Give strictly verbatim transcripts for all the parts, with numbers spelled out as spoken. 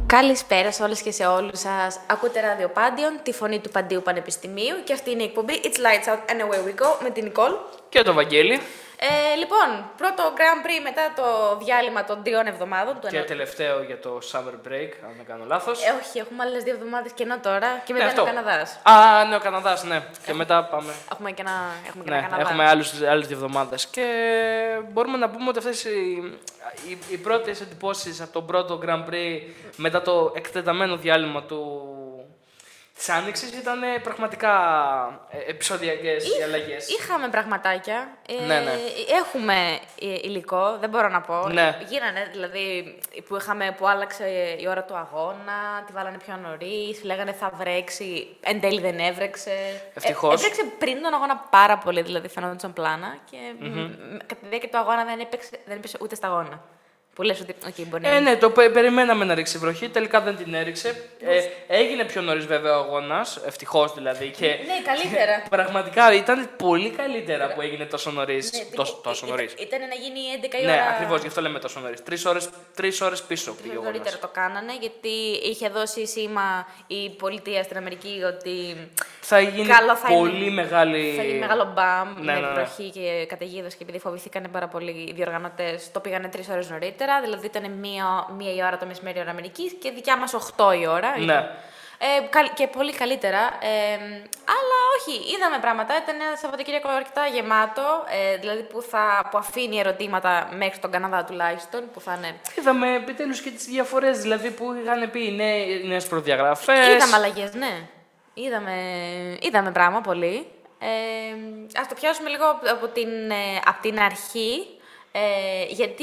Καλησπέρα σε όλες και σε όλους σας. Ακούτε Ράδιο Πάντιον, τη φωνή του Παντίου Πανεπιστημίου και αυτή είναι η εκπομπή It's Lights Out and Away We Go με την Νικόλ και το Βαγγέλη. Ε, λοιπόν, πρώτο Grand Prix μετά το διάλειμμα των τριών εβδομάδων. Και ενο... τελευταίο για το Summer Break, αν δεν κάνω λάθος. Ε, όχι, έχουμε άλλες δύο εβδομάδες κενό τώρα και μετά ναι, είναι ο Καναδάς. Α, ναι, ο Καναδάς, ναι. Έχουμε... Και μετά πάμε. Έχουμε και ένα, έχουμε και ναι, ένα Καναδά. Έχουμε άλλους, άλλες δύο εβδομάδες. Και μπορούμε να πούμε ότι αυτές οι, οι, οι πρώτες εντυπώσεις από τον πρώτο Grand Prix μετά το εκτεταμένο διάλειμμα του. Της Άνοιξης ήταν πραγματικά επεισοδιακές οι αλλαγές. Είχαμε πραγματάκια. Ναι, ναι. Έχουμε υλικό, δεν μπορώ να πω. Ναι. Γίνανε, δηλαδή, που, είχαμε, που άλλαξε η ώρα του αγώνα, τη βάλανε πιο νωρίς, λέγανε θα βρέξει, εν τέλει δεν έβρεξε. Ευτυχώς. Ε, έβρεξε πριν τον αγώνα πάρα πολύ, δηλαδή φαινόταν πλάνα και mm-hmm. κατά τη διάρκεια του αγώνα δεν έπαιξε, δεν έπαιξε ούτε σταγόνα. Που λες ότι okay, μπορεί ε, να... ναι, το περιμέναμε να ρίξει βροχή, τελικά δεν την έριξε. Ε, έγινε πιο νωρίς βέβαια ο αγώνας, ευτυχώς δηλαδή. Και ναι, καλύτερα. Πραγματικά ήταν πολύ καλύτερα που έγινε τόσο νωρίς. Ναι, τόσο, τόσο νωρίς. Ήταν να γίνει έντεκα η ναι, ώρα. Ναι, ακριβώς, γι' αυτό λέμε τόσο νωρίς. Τρεις ώρες, τρεις ώρες πίσω πήγε ο αγώνας. Νωρίτερα το κάνανε, γιατί είχε δώσει σήμα η πολιτεία στην Αμερική ότι θα γίνει καλό θα πολύ είναι, μεγάλη... θα γίνει μεγάλο μπαμ ναι, με ναι, ναι. βροχή και καταιγίδες και επειδή φοβηθήκανε πάρα πολύ οι διοργανωτές, το πήγανε τρεις ώρες νωρίτερα, δηλαδή ήταν μία, μία η ώρα το μεσημέρι ώρα Αμερικής και δικιά μας οχτώ η ώρα. Ναι. Ε, και πολύ καλύτερα. Ε, αλλά όχι, είδαμε πράγματα. Ήταν ένα Σαββατοκύριακο αρκετά γεμάτο, ε, δηλαδή που, θα, που αφήνει ερωτήματα μέχρι τον Καναδά τουλάχιστον. Που θα είναι... Είδαμε επιτέλους και τις διαφορές δηλαδή, που είχαν πει οι νέες προδιαγραφές. Είδαμε αλλαγές, ναι. Είδαμε, είδαμε πράγμα πολύ. Ε, ας το πιάσουμε λίγο από την, ε, από την αρχή, ε, γιατί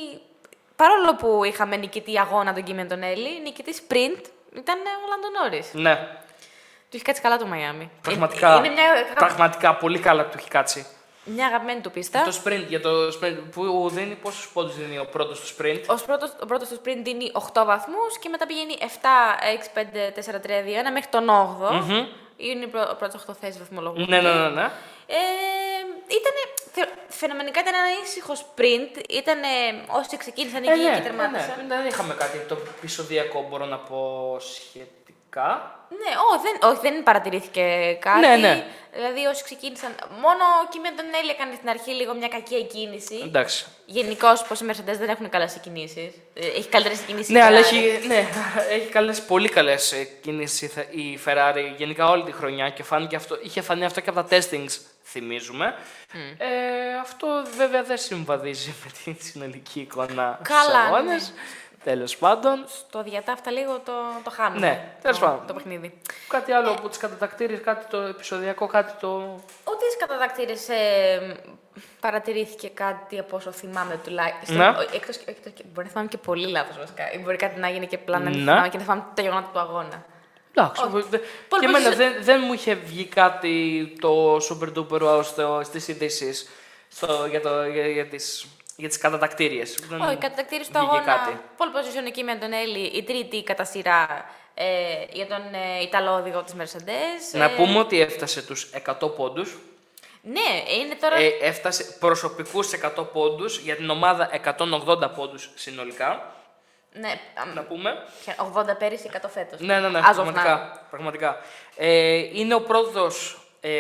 παρόλο που είχαμε νικητή αγώνα τον Κίμιον τον Έλλη, νικητή sprint ήταν ο Λάντο Νόρις. Ναι. Του έχει κάτσει καλά το Μαϊάμι. Πραγματικά, είναι μια... πραγματικά πολύ καλά του έχει κάτσει. Μια αγαπημένη του πίστα. Το sprint, για το sprint που δίνει πόσους πόντους δίνει ο πρώτος του sprint. Ο πρώτος, ο πρώτος του sprint δίνει οκτώ βαθμούς και μετά πηγαίνει επτά, έξι, πέντε, τέσσερα, τρία, δύο, ένα μέχρι τον όγδοο. Mm-hmm. Είναι ο πρώτος οκτώ θέσεις βαθμολογούν. Ναι, ναι, ναι, ναι. Ε, ήτανε, φαινομενικά ήταν ένα ήσυχο sprint. Ήτανε όσοι ξεκίνησαν εκεί ε, ναι, και τερμάτισαν. Ναι, ναι. Δεν είχαμε κάτι το επεισοδιακό, μπορώ να πω σχετικά. Ναι, ό, δεν, όχι, δεν παρατηρήθηκε κάτι. Ναι, ναι. Δηλαδή, όσοι ξεκίνησαν. Μόνο ο Κίμιον τον Έλλη έκανε στην αρχή λίγο μια κακή εκκίνηση. Εντάξει. Γενικώς, πως οι Mercedes δεν έχουν καλές εκκινήσεις. Έχει καλύτερες εκκινήσεις. Ναι, αλλά έχει, ναι, έχει καλές, πολύ καλές κινήσεις η Ferrari γενικά όλη τη χρονιά και φάνηκε αυτό, είχε φανεί αυτό και από τα testings, θυμίζουμε. Mm. Ε, αυτό βέβαια δεν συμβαδίζει με την συνολική εικόνα στους αγώνες. Ναι. Τέλος πάντων. Στο διατάφτα λίγο το, το χάνουμε. Ναι, τέλος πάντων. Το παιχνίδι. Κάτι άλλο από τις κατατακτήρες, κάτι το επεισοδιακό, κάτι το... Ούτε στις κατατακτήρες ε, παρατηρήθηκε κάτι από όσο θυμάμαι τουλάχιστον. Ναι. Εκτός, εκτός, μπορεί να θυμάμαι και πολύ λάθος βασικά. Μπορεί κάτι να γίνει και πλάνα να ναι. θυμάμαι και να θυμάμαι τα γεγονότα του αγώνα. Εντάξει. Και εμένα δεν, δεν μου είχε βγει κάτι το super duper wow στις ειδήσεις για, το, για, για τις... Για τις κατατακτήριες. Όχι, οι κατατακτήριες του αγώνα. Pole position εκεί με τον Έλλη, η τρίτη κατά σειρά ε, για τον ε, Ιταλό οδηγό της Mercedes. Να ε... πούμε ότι έφτασε τους εκατό πόντους. Ναι, είναι τώρα... Ε, έφτασε προσωπικούς εκατό πόντους, για την ομάδα εκατόν ογδόντα πόντους συνολικά. Ναι, να πούμε. ογδόντα πέρυσι, εκατό φέτος. Ναι, ναι, ναι, πραγματικά. πραγματικά. Ε, είναι ο πρώτος ε,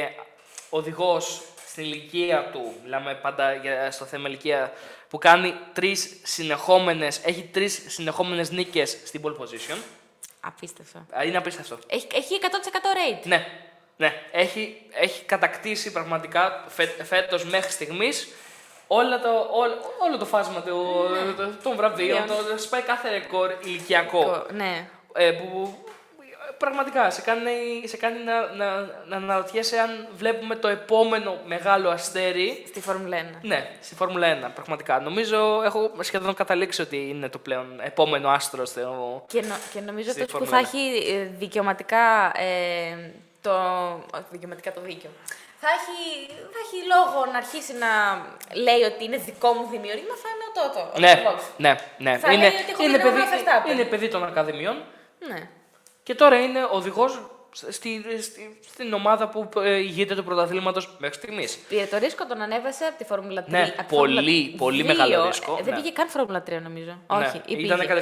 οδηγός στην ηλικία του, μιλάμε πάντα για, στο θέμα ηλικία, που κάνει τρεις συνεχόμενες, έχει τρεις συνεχόμενες νίκες στην pole position. Απίστευτο. Είναι απίστευτο. Έχει, έχει εκατό τοις εκατό rate. Ναι, ναι. Έχει, έχει κατακτήσει πραγματικά φε, φέτος μέχρι στιγμής όλα το, όλο, όλο το φάσμα του, ναι. το, των βραβείων, yeah. το, το σπάει κάθε ρεκόρ ηλικιακό. Ναι. Ε, που, πραγματικά σε κάνει, σε κάνει να, να, να αναρωτιέσαι αν βλέπουμε το επόμενο μεγάλο αστέρι. Στη Φόρμουλα ένα. Ναι, στη Φόρμουλα ένα, πραγματικά. Νομίζω έχω σχεδόν καταλήξει ότι είναι το πλέον επόμενο άστρο στο. Και, νο, και νομίζω ότι που θα έχει δικαιωματικά ε, το. Όχι, δικαιωματικά το δίκιο. Θα έχει, θα έχει λόγο να αρχίσει να λέει ότι είναι δικό μου δημιούργημα, θα είναι ο Τότο. Ναι, ναι, ναι. Θα είναι, λέει ότι έχω είναι, παιδί, είναι παιδί των Ακαδημιών. Ναι. Και τώρα είναι οδηγός στη, στη, στην ομάδα που ε, ηγείται του πρωταθλήματος μέχρι στιγμής. Πήρε το ρίσκο, τον ανέβασε από τη Φόρμουλα τρία. Ναι, πολύ, πολύ μεγάλο ρίσκο. Δεν ναι. πήγε καν Φόρμουλα τρία νομίζω. Ναι. Όχι, ή Ήταν πήγε.